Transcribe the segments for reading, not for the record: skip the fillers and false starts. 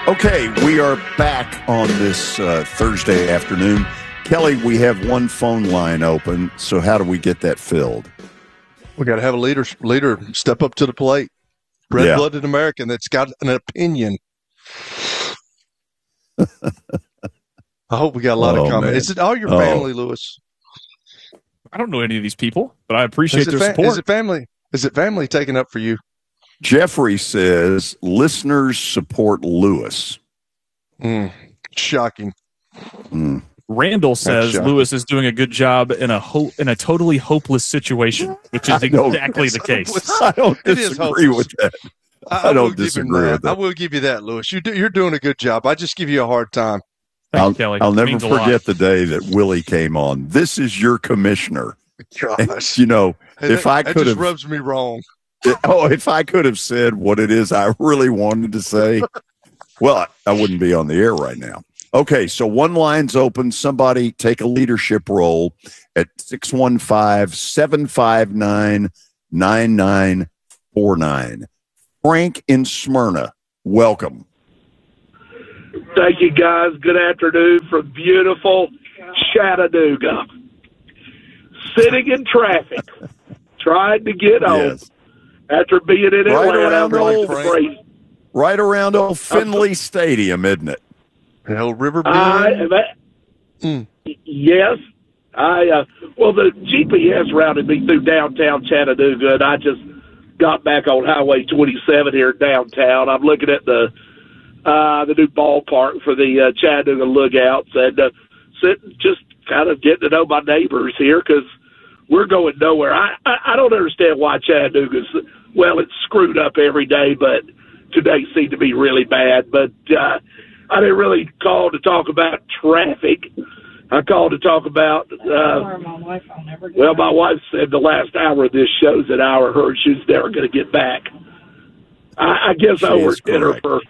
Okay, we are back on this Thursday afternoon. Kelly, we have one phone line open, so how do we get that filled? We got to have a leader step up to the plate. Red-blooded American that's got an opinion. I hope we got a lot of comments. Is it all your family, Lewis? I don't know any of these people, but I appreciate their support. Is it family taking up for you? Jeffrey says listeners support Lewis. Shocking. Randall says Lewis is doing a good job in a totally hopeless situation, which is exactly the case. I don't disagree with that. I don't disagree with that. I will give you that, Lewis. You're doing a good job. I just give you a hard time. Thank you, Kelly. I'll never forget the day that Willie came on. This is your commissioner. Gosh. And, if I could have, just rubs me wrong. If I could have said what it is I really wanted to say, well, I wouldn't be on the air right now. Okay, so one line's open. Somebody take a leadership role at 615-759-9949. Frank in Smyrna, welcome. Thank you, guys. Good afternoon from beautiful Chattanooga. Sitting in traffic, trying to get home after being in Atlanta. Right around old Finley Stadium, isn't it? Hell, River. Yes. Well, the GPS routed me through downtown Chattanooga, and I just got back on Highway 27 here downtown. I'm looking at the new ballpark for the Chattanooga Lookouts, and sitting just kind of getting to know my neighbors here because we're going nowhere. I don't understand why Chattanooga's, it's screwed up every day, but today seemed to be really bad. But I didn't really call to talk about traffic. I called to talk about, my wife said the last hour of this show's an hour her. She's never going to get back. I guess I owe her dinner for,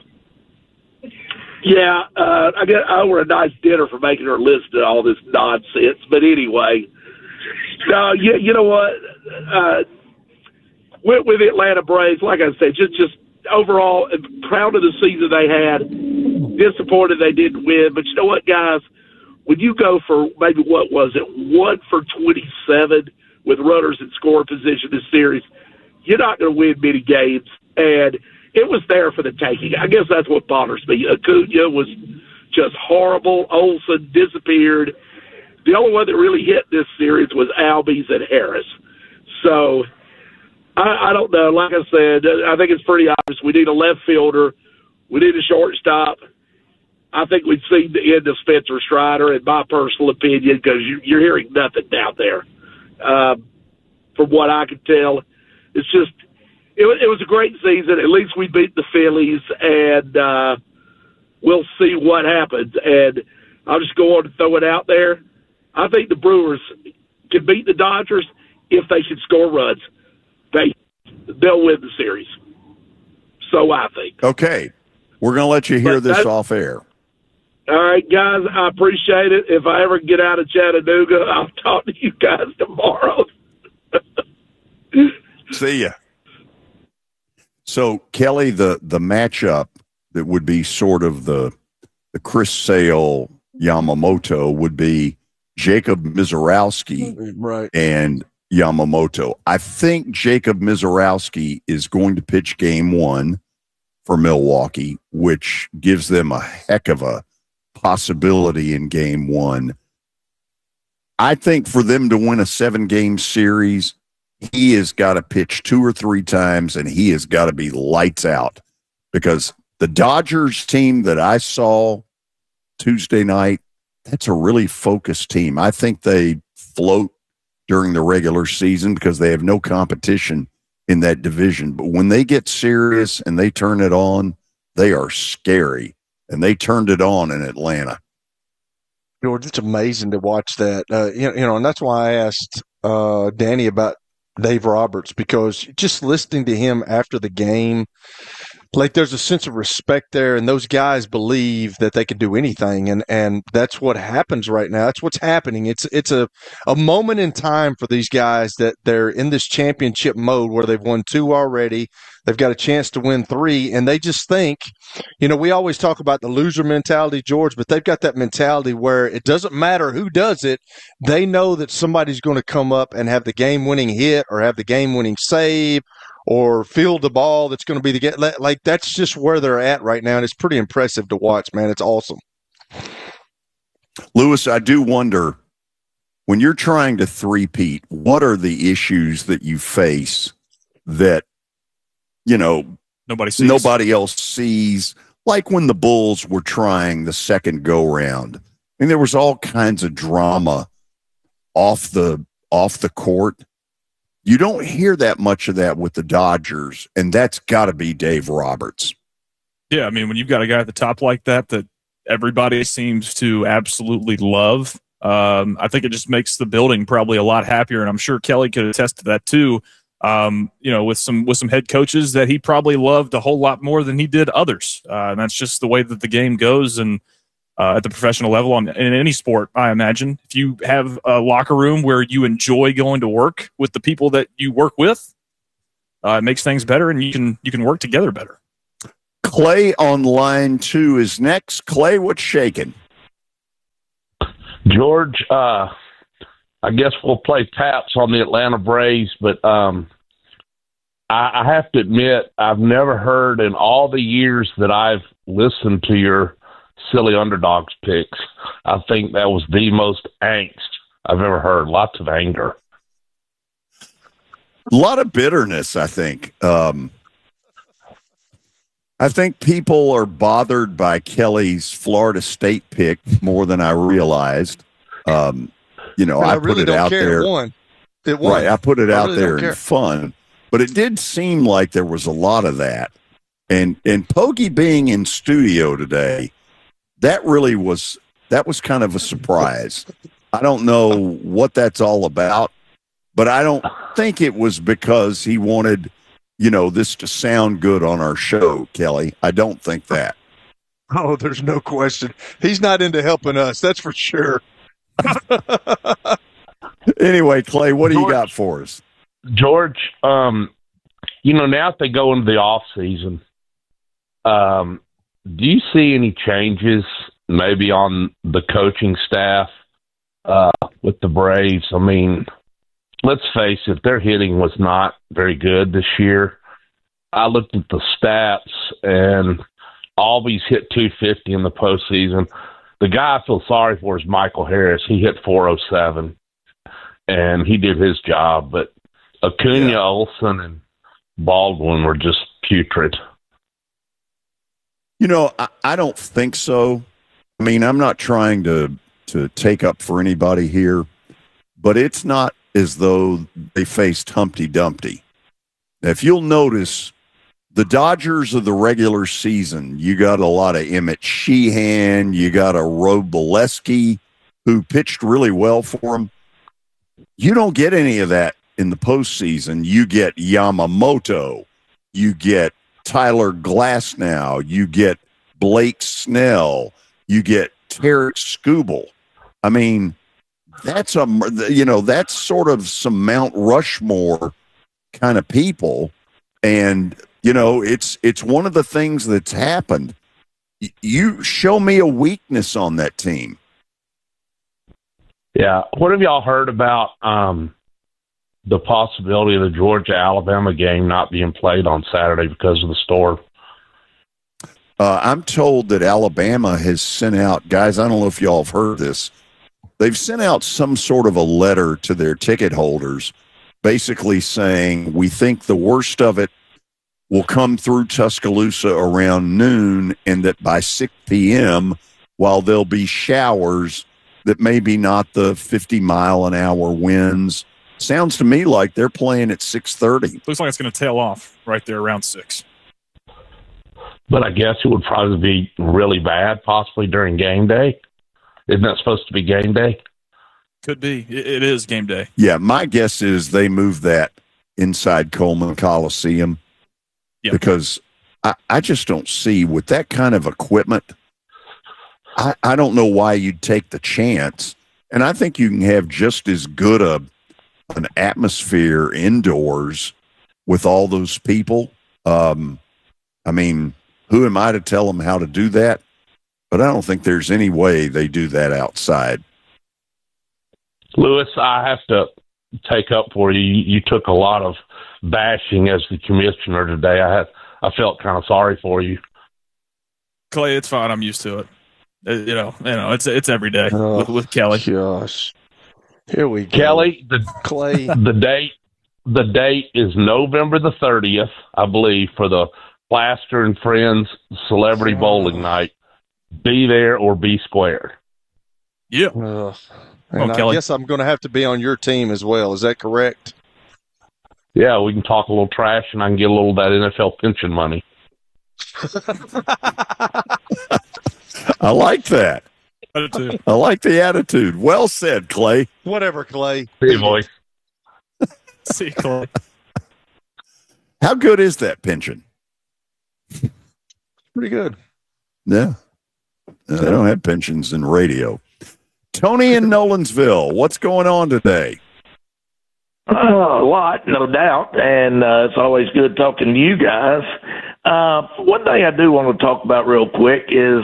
I owe her a nice dinner for making her listen to all this nonsense. But anyway, you know what? With the Atlanta Braves, like I said, just overall proud of the season they had. Disappointed they didn't win, but you know what, guys? When you go for maybe 1 for 27 with runners in score position this series, you're not going to win many games, and it was there for the taking. I guess that's what bothers me. Acuna was just horrible. Olsen disappeared. The only one that really hit this series was Albies and Harris. So I don't know. Like I said, I think it's pretty obvious. We need a left fielder. We need a shortstop. I think we've seen the end of Spencer Strider, in my personal opinion, because you're hearing nothing down there. From what I could tell, it's just it was a great season. At least we beat the Phillies, and we'll see what happens. And I'll just go on and throw it out there. I think the Brewers can beat the Dodgers if they can score runs. They'll win the series. So I think. Okay. We're going to let you hear this off air. All right, guys, I appreciate it. If I ever get out of Chattanooga, I'll talk to you guys tomorrow. See ya. So, Kelly, the matchup that would be sort of the Chris Sale Yamamoto would be Jacob Mizorowski and Yamamoto. I think Jacob Mizorowski is going to pitch game 1 for Milwaukee, which gives them a heck of a possibility in game 1. I think for them to win a 7-game series, he has got to pitch 2 or 3 times, and he has got to be lights out, because the Dodgers team that I saw Tuesday night, that's a really focused team. I think they float during the regular season because they have no competition in that division. But when they get serious and they turn it on, they are scary. And they turned it on in Atlanta. George, it's amazing to watch that. And that's why I asked Danny about Dave Roberts, because just listening to him after the game, like there's a sense of respect there, and those guys believe that they can do anything, and that's what happens right now. That's what's happening. It's a moment in time for these guys that they're in this championship mode where they've won 2 already. They've got a chance to win 3, and they just think, we always talk about the loser mentality, George, but they've got that mentality where it doesn't matter who does it. They know that somebody's going to come up and have the game-winning hit or have the game-winning save or field the ball that's going to be the game. Like, that's just where they're at right now, and it's pretty impressive to watch, man. It's awesome. Lewis, I do wonder, when you're trying to three-peat, what are the issues that you face that nobody else sees, like when the Bulls were trying the second go-round? I mean, there was all kinds of drama off the court. You don't hear that much of that with the Dodgers, and that's got to be Dave Roberts. Yeah, I mean, when you've got a guy at the top like that everybody seems to absolutely love, I think it just makes the building probably a lot happier, and I'm sure Kelly could attest to that too. With some head coaches that he probably loved a whole lot more than he did others. And that's just the way that the game goes. And at the professional level, in any sport, I imagine, if you have a locker room where you enjoy going to work with the people that you work with, it makes things better, and you can work together better. Clay on line 2 is next. Clay, what's shaking? George, I guess we'll play taps on the Atlanta Braves, but I have to admit, I've never heard in all the years that I've listened to your silly underdogs picks, I think that was the most angst I've ever heard. Lots of anger. A lot of bitterness, I think. I think people are bothered by Kelly's Florida State pick more than I realized. I put it out there. It won. Right, I put it out there in fun. But it did seem like there was a lot of that. And Poggi being in studio today, that was kind of a surprise. I don't know what that's all about, but I don't think it was because he wanted, this to sound good on our show, Kelly. I don't think that. Oh, there's no question. He's not into helping us, that's for sure. Anyway, Clay, what do you got for us? George, now if they go into the off season, do you see any changes maybe on the coaching staff with the Braves? I mean, let's face it, their hitting was not very good this year. I looked at the stats, and Albies hit 250 in the postseason. The guy I feel sorry for is Michael Harris. He hit 407, and he did his job. But Acuna, Olsen, and Baldwin were just putrid. I don't think so. I mean, I'm not trying to take up for anybody here, but it's not as though they faced Humpty Dumpty. Now, if you'll notice, the Dodgers of the regular season, you got a lot of Emmett Sheehan, you got a Robolewski, who pitched really well for him. You don't get any of that in the postseason. You get Yamamoto, you get Tyler Glasnow, you get Blake Snell, you get Tarek Skubal. I mean, that's sort of some Mount Rushmore kind of people, and it's one of the things that's happened. You show me a weakness on that team. Yeah, what have y'all heard about the possibility of the Georgia-Alabama game not being played on Saturday because of the storm? I'm told that Alabama has sent out, guys, I don't know if y'all have heard this, they've sent out some sort of a letter to their ticket holders basically saying, we think the worst of it will come through Tuscaloosa around noon, and that by 6 p.m., while there'll be showers, that maybe not the 50-mile-an-hour winds. Sounds to me like they're playing at 6:30. Looks like it's going to tail off right there around 6. But I guess it would probably be really bad, possibly during game day. Isn't that supposed to be game day? Could be. It is game day. Yeah, my guess is they moved that inside Coleman Coliseum because I just don't see with that kind of equipment. I don't know why you'd take the chance. And I think you can have just as good an atmosphere indoors with all those people. I mean, who am I to tell them how to do that? But I don't think there's any way they do that outside. Lewis, I have to take up for you. You took a lot of bashing as the commissioner today. I felt kind of sorry for you. Clay, it's fine. I'm used to it. You know, it's every day with Kelly. Gosh, here we go. Kelly, Clay, the date is November the 30th, I believe, for the Plaster and Friends Celebrity Bowling Night. Be there or be square. Yeah. And I guess I'm going to have to be on your team as well. Is that correct? Yeah, we can talk a little trash, and I can get a little of that NFL pension money. I like that. Attitude. I like the attitude. Well said, Clay. Whatever, Clay. See you, boys. See you, Clay. How good is that pension? Pretty good. Yeah. They don't have pensions in radio. Tony in Nolensville, what's going on today? A lot, no doubt, and it's always good talking to you guys. One thing I do want to talk about real quick is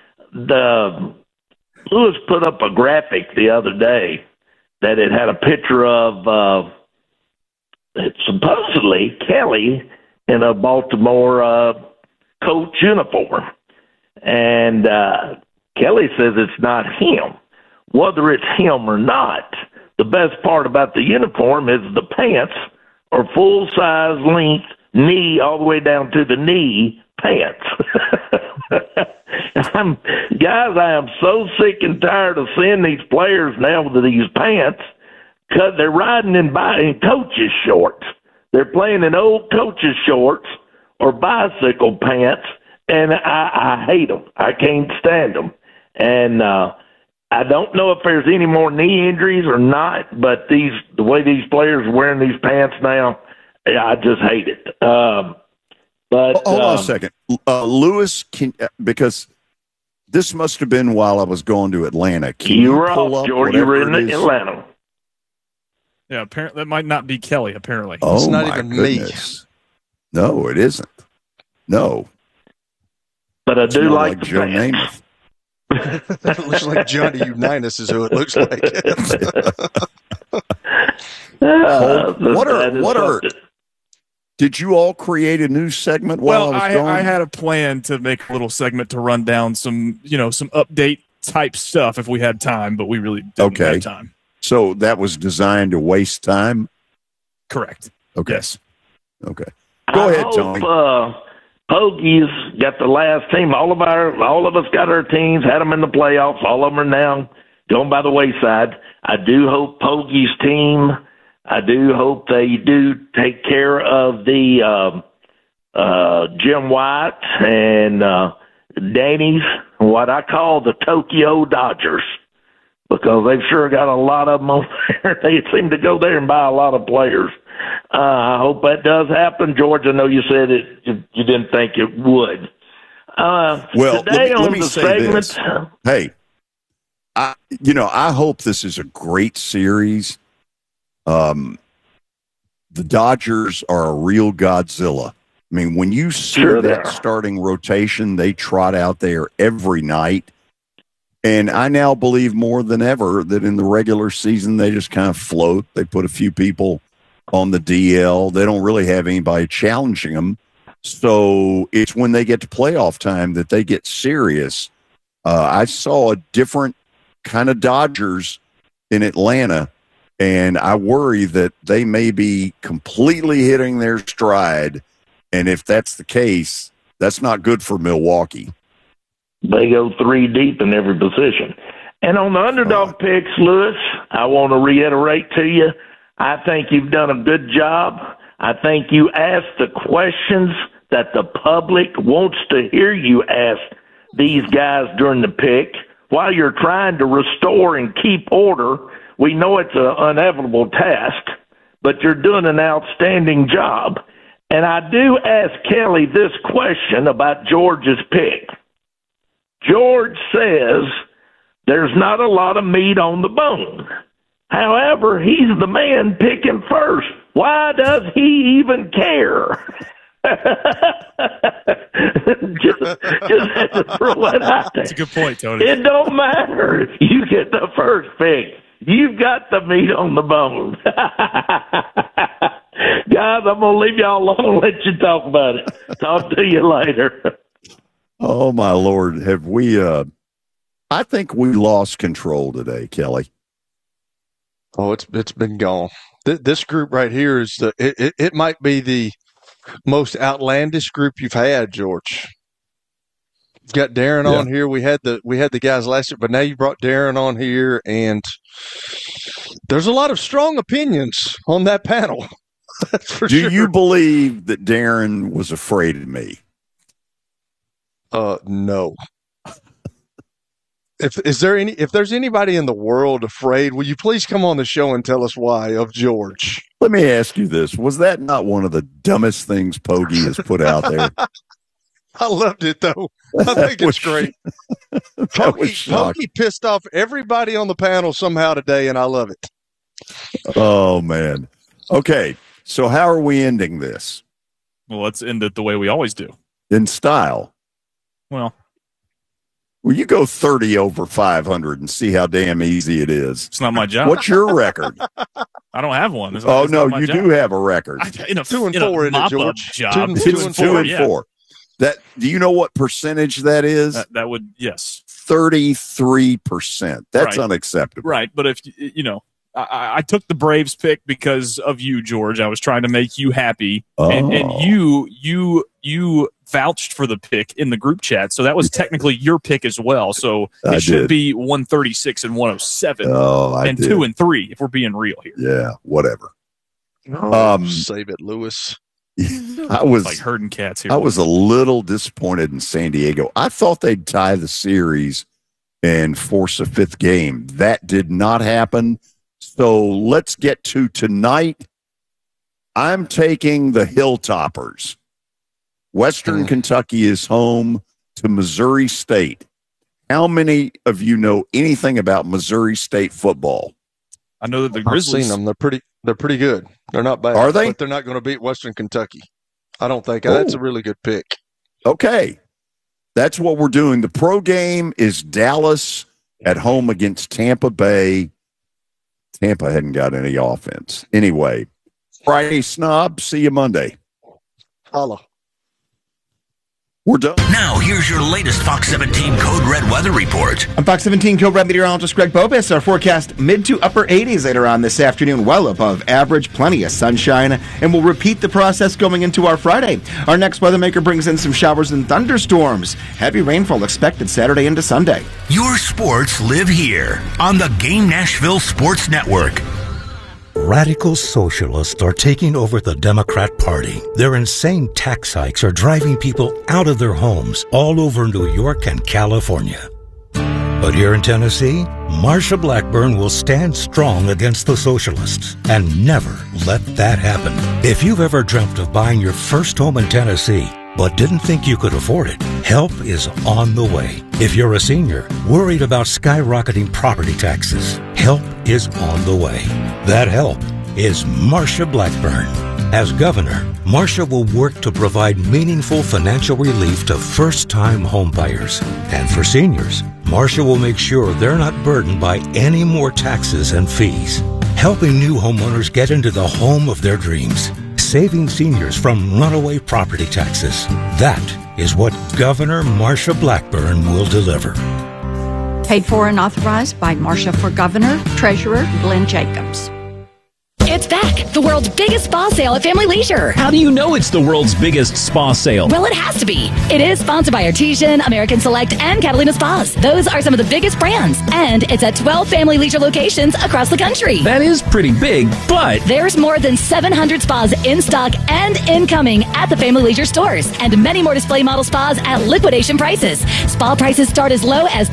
Lewis put up a graphic the other day that it had a picture of supposedly Kelly in a Baltimore coach uniform, and Kelly says it's not him. Whether it's him or not, the best part about the uniform is the pants are full-size length, knee all the way down to the knee pants. I am so sick and tired of seeing these players now with these pants because they're riding in coaches' shorts. They're playing in old coaches' shorts or bicycle pants, and I hate them. I can't stand them. And I don't know if there's any more knee injuries or not, but the way these players are wearing these pants now, I just hate it. But hold on a second, Lewis. Because this must have been while I was going to Atlanta. You were off, George. You were in Atlanta. Yeah, apparently that might not be Kelly. Apparently, it's not even goodness. Me. No, it isn't. No, but I do like the Joe Namath. It looks like Johnny Unitas is who it looks like. What are? Did you all create a new segment while I was gone? I had a plan to make a little segment to run down some update type stuff if we had time, but we really didn't have time. So that was designed to waste time? Correct. Okay. Yes. Okay. Go ahead, Tony. Hoagie's got the last team. All of us got our teams, had them in the playoffs. All of them are now going by the wayside. I do hope Hoagie's team, I do hope they do take care of the Jim White and Danny's, what I call the Tokyo Dodgers, because they've sure got a lot of them over there. They seem to go there and buy a lot of players. I hope that does happen. George, I know you said you didn't think it would. Well, today let me the say segment, this. Hey, I hope this is a great series. The Dodgers are a real Godzilla. I mean, when you see that starting rotation they trot out there every night, and I now believe more than ever that in the regular season they just kind of float. They put a few people on the DL. They don't really have anybody challenging them. So it's when they get to playoff time that they get serious. I saw a different kind of Dodgers in Atlanta, and I worry that they may be completely hitting their stride. And if that's the case, that's not good for Milwaukee. They go 3 deep in every position. And on the underdog picks, Lewis, I want to reiterate to you, I think you've done a good job. I think you asked the questions that the public wants to hear you ask these guys during the pick while you're trying to restore and keep order. We know it's an inevitable task, but you're doing an outstanding job. And I do ask Kelly this question about George's pick. George says there's not a lot of meat on the bone. However, he's the man picking first. Why does he even care? just had to throw it out there. That's a good point, Tony. It don't matter. You get the first pick. You've got the meat on the bone. Guys, I'm going to leave y'all alone and let you talk about it. Talk to you later. Oh, my Lord. Have we I think we lost control today, Kelly. Oh, it's been gone. This group right here is it might be the most outlandish group you've had, George. You've got Darren on here. We had the guys last year, but now you brought Darren on here, and there's a lot of strong opinions on that panel. That's for sure. Do you believe that Darren was afraid of me? No. If there's anybody in the world afraid, will you please come on the show and tell us why of George? Let me ask you this. Was that not one of the dumbest things Poggi has put out there? I loved it, though. I think it's great. Poggi pissed off everybody on the panel somehow today, and I love it. Oh, man. Okay, so how are we ending this? Well, let's end it the way we always do. In style. Well, you go 30 over 500 and see how damn easy it is. It's not my job. What's your record? I don't have one. It's no, not you do have a record. 2 and 4 in it, George. Job. 2 and 4. That, do you know what percentage that is? That would, yes. 33%. That's right. Unacceptable. Right, but if, I took the Braves pick because of you, George. I was trying to make you happy. Oh. And you vouched for the pick in the group chat, so that was technically your pick as well. So it should be 136 and 107 and 2 and 3 if we're being real here. Yeah, whatever. Save it, Lewis. I was like herding cats here. I was a little disappointed in San Diego. I thought they'd tie the series and force a fifth game. That did not happen. So let's get to tonight. I'm taking the Hilltoppers. Western Kentucky is home to Missouri State. How many of you know anything about Missouri State football? I know that the Grizzlies. I've seen them. They're pretty good. They're not bad. Are they? But they're not going to beat Western Kentucky. I don't think. That's a really good pick. Okay. That's what we're doing. The pro game is Dallas at home against Tampa Bay. Tampa hadn't got any offense. Anyway, Friday Snob. See you Monday. Holla. We're done. Now, here's your latest Fox 17 Code Red weather report. I'm Fox 17 Code Red meteorologist Greg Bobis. Our forecast mid to upper 80s later on this afternoon, well above average, plenty of sunshine, and we'll repeat the process going into our Friday. Our next weather maker brings in some showers and thunderstorms. Heavy rainfall expected Saturday into Sunday. Your sports live here on the Game Nashville Sports Network. Radical socialists are taking over the Democrat Party. Their insane tax hikes are driving people out of their homes all over New York and California. But here in Tennessee, Marsha Blackburn will stand strong against the socialists and never let that happen. If you've ever dreamt of buying your first home in Tennessee, but didn't think you could afford it, help is on the way. If you're a senior, worried about skyrocketing property taxes, help is on the way. That help is Marsha Blackburn. As governor, Marsha will work to provide meaningful financial relief to first-time homebuyers. And for seniors, Marsha will make sure they're not burdened by any more taxes and fees. Helping new homeowners get into the home of their dreams. Saving seniors from runaway property taxes. That is what Governor Marsha Blackburn will deliver. Paid for and authorized by Marsha for Governor, Treasurer Glenn Jacobs. It's back, the world's biggest spa sale at Family Leisure. How do you know it's the world's biggest spa sale? Well, it has to be. It is sponsored by Artesian, American Select, and Catalina Spas. Those are some of the biggest brands. And it's at 12 Family Leisure locations across the country. That is pretty big, but there's more than 700 spas in stock and incoming at the Family Leisure stores. And many more display model spas at liquidation prices. Spa prices start as low as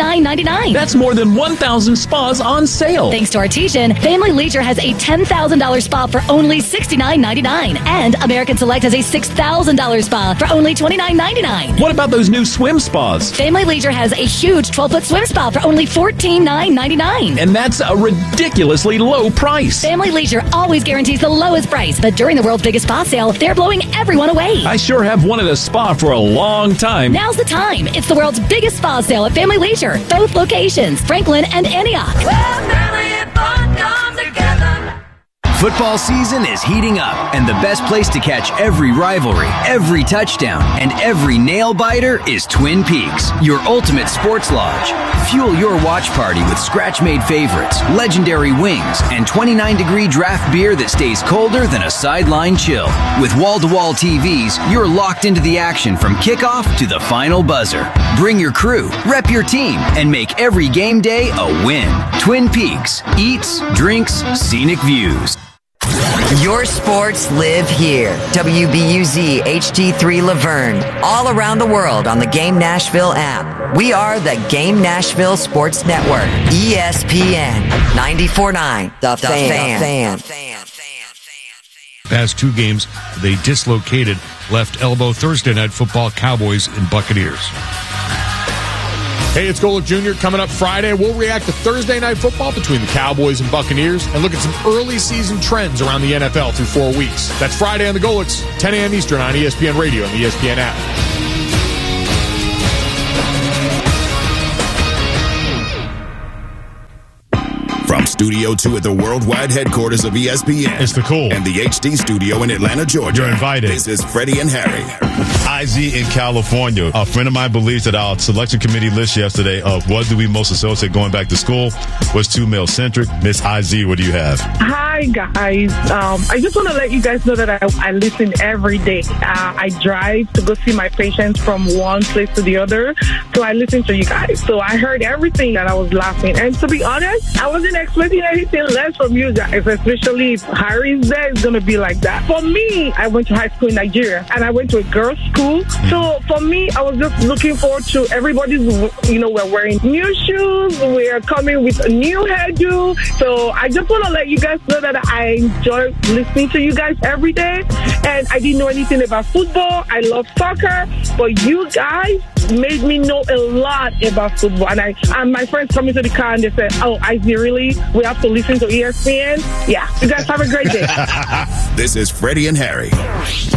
$29.99. That's more than 1,000 spas on sale. Thanks to Artesian, Family Leisure has a $10,000 $5,000 spa for only $69.99. And American Select has a $6,000 spa for only $29.99. What about those new swim spas? Family Leisure has a huge 12-foot swim spa for only $14,999. And that's a ridiculously low price. Family Leisure always guarantees the lowest price, but during the world's biggest spa sale, they're blowing everyone away. I sure have wanted a spa for a long time. Now's the time. It's the world's biggest spa sale at Family Leisure. Both locations, Franklin and Antioch. Well, family and fun come together. Football season is heating up, and the best place to catch every rivalry, every touchdown, and every nail-biter is Twin Peaks, your ultimate sports lodge. Fuel your watch party with scratch-made favorites, legendary wings, and 29-degree draft beer that stays colder than a sideline chill. With wall-to-wall TVs, you're locked into the action from kickoff to the final buzzer. Bring your crew, rep your team, and make every game day a win. Twin Peaks. Eats, drinks, scenic views. Your sports live here. WBUZ HD3 Laverne. All around the world on the Game Nashville app. We are the Game Nashville Sports Network. ESPN 94.9. The Fan. Past two games, they dislocated left elbow. Thursday Night Football, Cowboys and Buccaneers. Hey, it's Golick Jr. Coming up Friday. We'll react to Thursday Night Football between the Cowboys and Buccaneers and look at some early season trends around the NFL through 4 weeks. That's Friday on the Golicks, 10 a.m. Eastern on ESPN Radio and the ESPN app. From Studio 2 at the worldwide headquarters of ESPN. It's the cool. And the HD studio in Atlanta, Georgia. You're invited. This is Freddie and Harry. IZ in California. A friend of mine believes that our selection committee list yesterday of what do we most associate going back to school was too male-centric. Miss IZ, what do you have? Hi, guys. I just want to let you guys know that I listen every day. I drive to go see my patients from one place to the other, so I listen to you guys. So I heard everything and I was laughing. And to be honest, I wasn't expecting anything less from you guys, especially if Harry's there, it's going to be like that. For me, I went to high school in Nigeria, and I went to a girls' school. So for me, I was just looking forward to everybody's, we're wearing new shoes, we're coming with a new hairdo. So I just want to let you guys know that I enjoy listening to you guys every day. And I didn't know anything about football. I love soccer, but you guys made me know a lot about football. And my friends come into the car and they said, "Oh, IZ, really? We have to listen to ESPN?" Yeah. You guys have a great day. This is Freddie and Harry.